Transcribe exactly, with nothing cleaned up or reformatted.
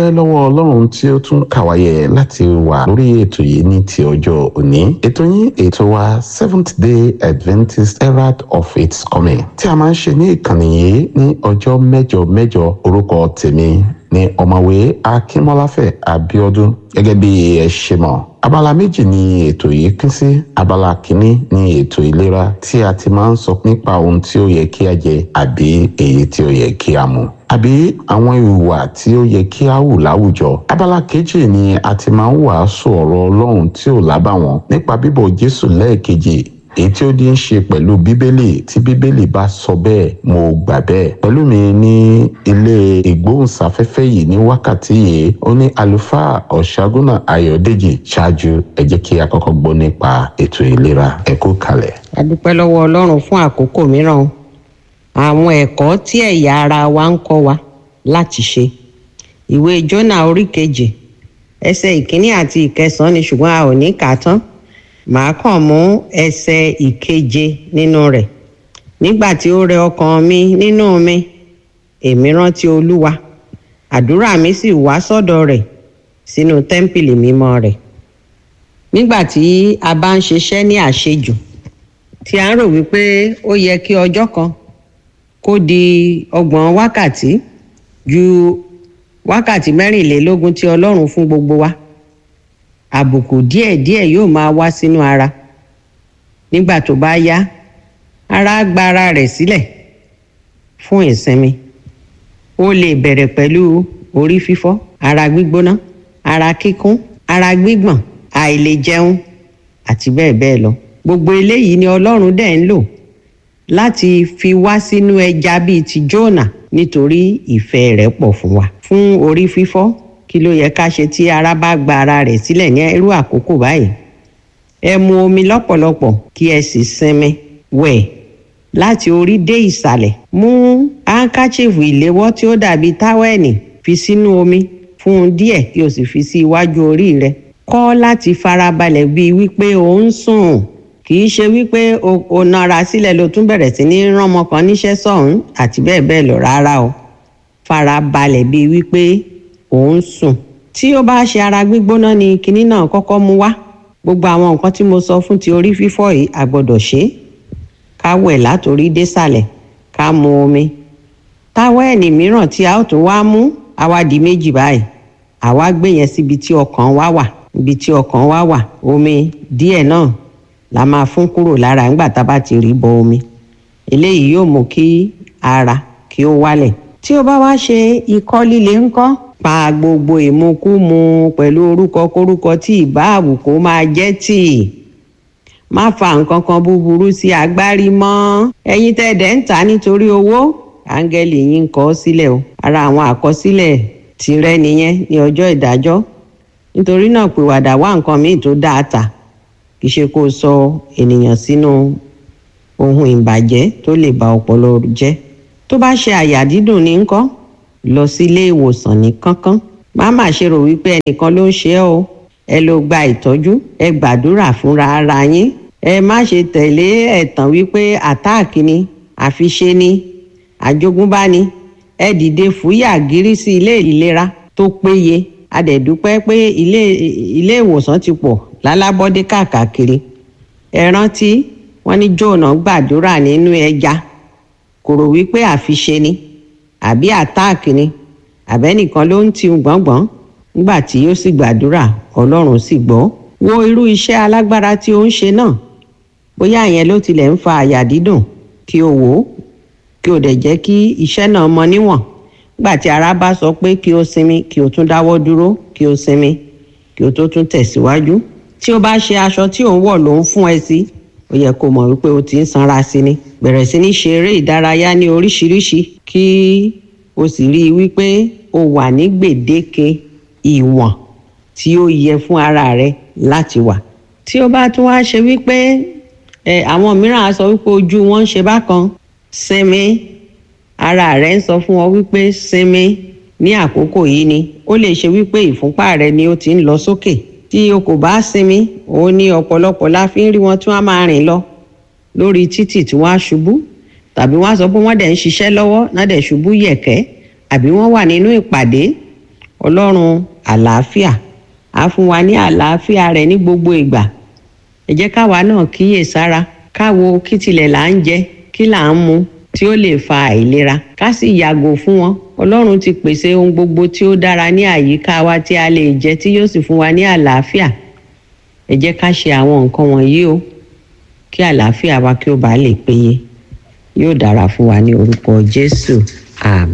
adúpẹ́ lọ́wọ́ ọlọ́run tí ó tún kà wá yẹ láti wà lórí ètò yìí ní ti ọjọ́ òní. ètò yín ètò wa Seventh Day Adventist Herald of Its Coming tí a máa ń ṣe ní ìkànnì yìí ní ọjọ́ mẹ́jọ mẹ́jọ. orúkọ tèmi ní ọ̀mọ̀wé Akínmọ́láfẹ̀ Abíọ́dún. gẹ́gẹ́ bí ẹ ṣe mọ̀, abala méjì ni ètò yìí pín sí. abala kìíní ni ètò ìlera tí a ti máa ń sọ nípa ohun tí ó yẹ kí a jẹ àbí èyí tí ó yẹ kí a mu, àbí àwọn ìhùwà tí ó yẹ kí a hù láwùjọ. abala kejì ni a ti máa ń wàásù ọ̀rọ̀ Ọlọ́run tí ò lábàwọ́n nípa bíbọ̀ Jésù lẹ́ẹ̀kejì, èyí tí ó di ń ṣe pẹ̀lú bíbélì. tí bíbélì bá sọ bẹ́ẹ̀, mo gbà bẹ́ẹ̀. pẹ̀lú mi ní ilé ìgbóhùnsáfẹ́fẹ́ yìí ní wákàtí yìí, ó ní àlùfáà Ọ̀ṣágúnà Ayọ̀dèjì. ṣáájú ẹ jẹ́ kí a kọ́kọ́ gbọ́ nípa ètò ìlera. ẹ kú kalẹ̀. a dúpẹ́ lọ́wọ́ Ọlọ́run fún àkókò mìíràn, àwọn ẹ̀kọ́ tí ẹ̀yà ara wa ń kọ́ wa láti ṣe. ìwé Jónà orí kejì ẹsẹ̀ ìkíní àti ìkẹsàn-án ni, ṣùgbọ́n a ò ní kà á tán. màá kàn mú ẹsẹ̀ ìkeje nínú rẹ̀. nígbà tí ó rẹ ọkàn mi nínú mi, èmi rántí Olúwa, àdúrà mi sì wá sọ́dọ̀ rẹ̀ sínú tẹ́ḿpìlì mímọ́ rẹ̀. nígbà tí a bá ń ṣiṣẹ́ ní àṣejù, tí a ń rò wípé ó yẹ kí ọjọ́ kan kó di ọgbọ̀n wákàtí ju wákàtí mẹ́rìnlélógún tí Ọlọ́run fún gbogbo wa, àbùkù díẹ̀díẹ̀ yóò máa wá sínú ara. nígbà tó bá yá, ara gba ara rẹ̀ sílẹ̀ fún ìsinmi. ó lè bẹ̀rẹ̀ pẹ̀lú orí fífọ́, ara gbígbóná, ara kíkún, ara gbígbọ̀n, àìlèjẹun àti bẹ́ẹ̀ bẹ́ẹ̀ lọ. gbogbo eléyìí ni Ọlọ́run dẹ̀ ń lò láti fi wá sínú ẹja bíi ti Jónà, nítorí ìfẹ́ rẹ̀ pọ̀ fún wa. fún orí fífọ́, kí ló yẹ ká ṣe tí ara bá gba ara rẹ̀ sílẹ̀ ní irú àkókò báyìí? ẹ mu omi lọ́pọ̀lọpọ̀ kí ẹ sì sinmi, wẹ̀ láti orí dé ìsàlẹ̀. mú hankachifu ìléwọ́ tí ó dàbí táwẹ́ẹ̀nì, fi sínú omi fún un díẹ̀ kí o sì fi sí iwájú orí rẹ. kọ́ láti farabalẹ̀ bíi wípé o ń sùn, kì í ṣe wípé o nara sílẹ̀ ló tún bẹ̀rẹ̀ sí ní rán ọmọ kan níṣẹ́ sọ̀hún àti bẹ́ẹ̀ bẹ́ẹ̀ lọ. rárá o, farabalẹ̀ bíi wípé ò ń sùn. tí ó bá ṣe ara gbígbóná ni kinní náà kọ́kọ́ mú wá. gbogbo àwọn nǹkan tí mo sọ fún ti orí fífọ́ yìí a gbọ́dọ̀ ṣe. ká wẹ̀ látòrí désàlẹ̀, ká mu omi. táwẹ́ẹ̀nì mìíràn tí a ó tún wá mú, a wá di méjì báyìí. àwa gbé yẹn síbi tí ọkàn wa wà. ibi tí ọkàn wa wà, omi díẹ̀ náà la máa fún kúrò lára nígbà tá a bá ti rí bọ omi. eléyìí yóò mú kí ara kí ó wálẹ̀. tí ó bá wá ṣe ikọ́ líle ńkọ́, pa gbogbo ìmukúmu pẹ̀lú orúkọ kórúkọ tí ìbá àwùkó máa jẹ́ tì. má fa nǹkan kan búburú sí agbárí mọ́. ẹ̀yin tẹ́ẹ̀dẹ̀ ń tà nítorí owó, áńgẹ́lì yín ń kọ sílẹ̀ o. ara àwọn àkọsílẹ̀ tìrẹ nìyẹn ní ọjọ́ ìdájọ́. nítorí náà pìwàdà wá nǹkan míì tó dáa tà, kì í ṣe kó sọ ènìyàn sínú ohun ìbàjẹ́ tó lè ba ọpọlọ jẹ́. tó bá ṣe àyà dídùn ní ńkọ́, lọ sí ilé ìwòsàn ní kánkán. má má ṣe rò wípé ẹnìkan ló ń ṣe ẹ́ o. ẹ lọ gba ìtọ́jú, ẹ gbàdúrà fúnra ara yín. ẹ má ṣe tẹ̀lé ẹ̀tàn wípé àtáàkì ni, àfiṣe ni, àjogúnbá ni. ẹ dìde fúyà gírí sí ilé ìlera tó péye. a dẹ̀ dúpẹ́ pé ilé ilé ìwòsàn ti pọ̀ lálábọ́dé káàkiri. ẹ rántí wọ́n ní Jónà gbàdúrà nínú ẹja, kò rò wípé àfiṣe ni àbí àtáàkì ni, àbẹ́nìkan ló ń ti gbọ̀ngbọ̀n. nígbà tí ó sì gbàdúrà, Ọlọ́run sì gbọ́. wo irú iṣẹ́ alágbára tí ó ń ṣe náà. bóyá ìyẹn ló tilẹ̀ ń fa àyà dídùn, kí o wò ó, kí o dẹ̀ jẹ́ kí iṣẹ́ náà mọ níwọ̀n. nígbà tí ara bá sọ pé kí o sinmi, kí o tún dáwọ́ dúró, kí o sinmi, kí o tó tún tẹ̀síwájú. tí o bá ṣe aṣọ tí ò ń wọ̀ ló ń fún ẹ sí, ó yẹ kó mọ̀ wípé o ti ń sanra sí ni. bẹ̀rẹ̀ sí ní ṣe eré ìdárayá ní oríṣiríṣi, kí o sì rí i wípé o wà ní gbèdéke ìwọ̀n tí ó yẹ fún ara rẹ láti wà. tí o bá tún wá ṣe wípé ẹ àwọn mìíràn á sọ wípé ojú wọn ń ṣe bákan, sinmi. ara rẹ ń sọ fún ọ wípé sinmi ní àkókò yìí ni. ó lè ṣe wípé ìfúnpá rẹ ni ó ti ń lọ sókè. tí o kò bá sinmi, ó ní ọ̀pọ̀lọpọ̀ la fi ń rí wọn tí wọ́n máa rìn lọ lórí títì tí wọ́n á ṣubú, tàbí wọ́n á sọ pé wọ́n dẹ̀ ń ṣiṣẹ́ lọ́wọ́ náà dẹ̀ ṣubú yẹ̀kẹ́, àbí wọ́n wà nínú ìpàdé ọlọ́run àlàáfíà á fún wa ní àlàáfíà rẹ̀ ní gbogbo ìgbà. ẹ jẹ́ káwa náà kíyè sára, káwo kí tilẹ̀ là ń jẹ, kí là ń mu tí ó lè fa àìlera, ká sì yàgò fún wọn. ọlọ́run ti pèsè ohun gbogbo tí ó dára ní àyíká wa tí a lè jẹ tí yóò sì fún wa ní àlàáfíà. ẹ jẹ́ ká ṣe àwọn nǹkan wọ̀nyí o, kí àlàáfíà wa kí ó bàa lè péye. yóò dára fún wa ní orúkọ Jésù. àmín.